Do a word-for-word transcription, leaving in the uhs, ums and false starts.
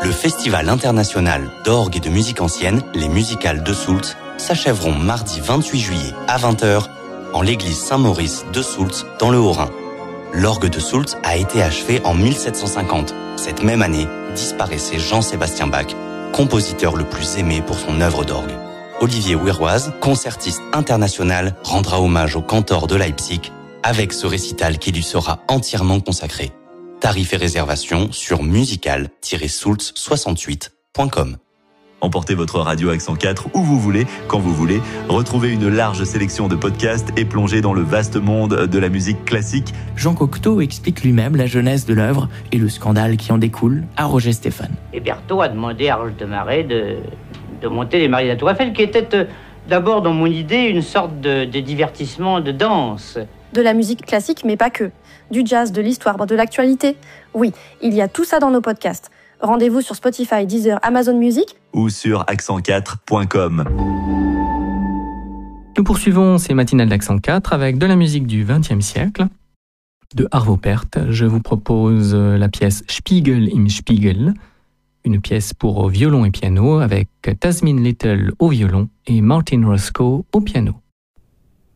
Le Festival international d'orgue et de musique ancienne, les Musicales de Soultz, s'achèveront mardi vingt-huit juillet à vingt heures en l'église Saint-Maurice de Soultz dans le Haut-Rhin. L'orgue de Soultz a été achevé en mille sept cent cinquante. Cette même année, disparaissait Jean-Sébastien Bach, compositeur le plus aimé pour son œuvre d'orgue. Olivier Ouiroise, concertiste international, rendra hommage au cantor de Leipzig avec ce récital qui lui sera entièrement consacré. Tarifs et réservations sur musical tiret soultz soixante-huit point com. Emportez votre radio Accent quatre où vous voulez, quand vous voulez. Retrouvez une large sélection de podcasts et plongez dans le vaste monde de la musique classique. Jean Cocteau explique lui-même la genèse de l'œuvre et le scandale qui en découle à Roger Stéphane. Et Berthaud a demandé à Roger de Marais de, de monter les Mariés de la Tour Eiffel, qui était euh, d'abord dans mon idée une sorte de, de divertissement, de danse. De la musique classique, mais pas que. Du jazz, de l'histoire, de l'actualité. Oui, il y a tout ça dans nos podcasts. Rendez-vous sur Spotify, Deezer, Amazon Music ou sur accent quatre point com. Nous poursuivons ces matinales d'Accent quatre avec de la musique du vingtième siècle. De Arvo Pärt, je vous propose la pièce Spiegel im Spiegel, une pièce pour violon et piano avec Tasmin Little au violon et Martin Roscoe au piano.